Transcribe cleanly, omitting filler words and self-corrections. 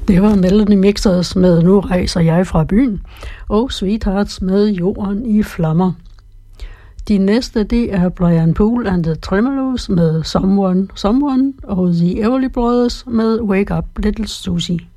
Det var Melody Mixers med Nu rejser jeg fra byen, og Sweethearts med Jorden i flammer. De næste, det er Brian Poole and the Tremolos med Someone, og The Everly Brothers med Wake Up Little Susie.